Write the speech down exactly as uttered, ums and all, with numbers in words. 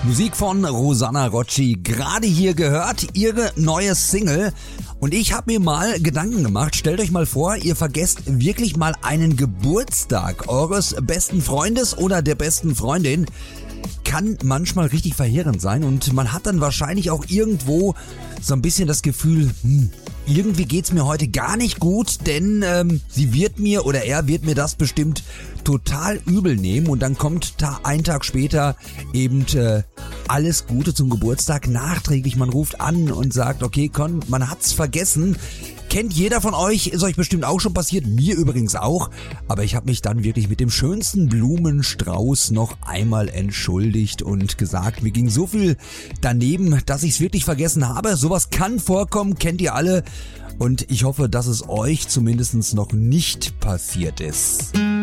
Musik von Rosanna Rocci, gerade hier gehört, ihre neue Single. Und ich habe mir mal Gedanken gemacht, stellt euch mal vor, ihr vergesst wirklich mal einen Geburtstag eures besten Freundes oder der besten Freundin. Kann manchmal richtig verheerend sein und man hat dann wahrscheinlich auch irgendwo so ein bisschen das Gefühl, hm, irgendwie geht's mir heute gar nicht gut, denn ähm, sie wird mir oder er wird mir das bestimmt total übel nehmen und dann kommt ta- ein Tag später eben äh, alles Gute zum Geburtstag nachträglich. Man ruft an und sagt, okay, komm, man hat's vergessen. Kennt jeder von euch, ist euch bestimmt auch schon passiert, mir übrigens auch, aber ich habe mich dann wirklich mit dem schönsten Blumenstrauß noch einmal entschuldigt und gesagt, mir ging so viel daneben, dass ich es wirklich vergessen habe. Sowas kann vorkommen, kennt ihr alle und ich hoffe, dass es euch zumindest noch nicht passiert ist.